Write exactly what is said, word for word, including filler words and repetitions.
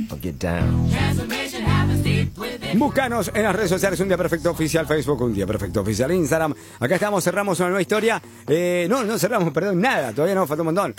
I'll get down. Búscanos en las redes sociales, Un Día Perfecto Oficial Facebook, Un Día Perfecto Oficial Instagram. Acá estamos, cerramos una nueva historia. Eh, no, no cerramos, perdón, nada, todavía nos falta un montón.